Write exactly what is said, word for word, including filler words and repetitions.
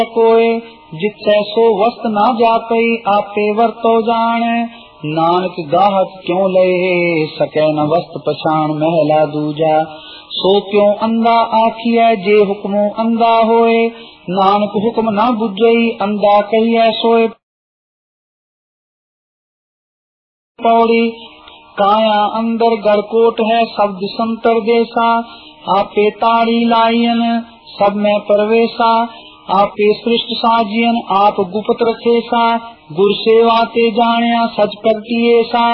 कोय जितै सो वस्त ना जापई आपे वर्तो जाने। नानक गाहक क्यों लहे सकै न वस्त पछाण महला दूजा। सो क्यों अंधा आखिए जे हुक्मो अंधा होए। नानक हुक्म ना बुझई अंधा कहिए सोए। पौड़ी काया अंदर गड़कोट है शब्द संतर देसा। आपे ताड़ी लाइन सब में प्रवेशा। आपे सृष्ट साजियन आप गुप्त रखेसा। गुर सेवा ते जानिया सच करती ऐसा।